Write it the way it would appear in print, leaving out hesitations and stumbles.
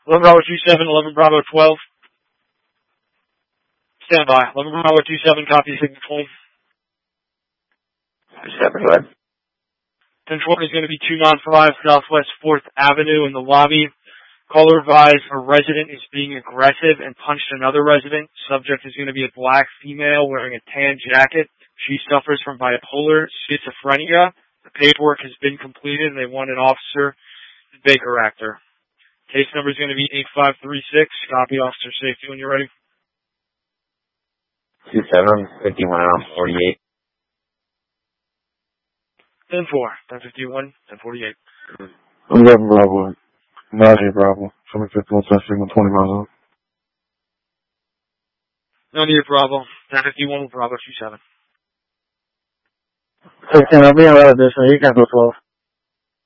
11 Bravo 27, 11 Bravo 12. Stand by. 11 Bravo 27, copy signal 20. 27, go ahead. 1020 is going to be 295 Southwest 4th Avenue in the lobby. Caller advised a resident is being aggressive and punched another resident. Subject is going to be a black female wearing a tan jacket. She suffers from bipolar schizophrenia. The paperwork has been completed and they want an officer to Baker Actor. Case number is going to be 8536. Copy, officer safety when you're ready. 27, 51 around 48. 10-4, 1051, 1048. 11 Bravo, 98 Bravo, 51 signal 20 miles out. 98 Bravo, 1051 Bravo 27. 16, I'll be in route this, you can go 12.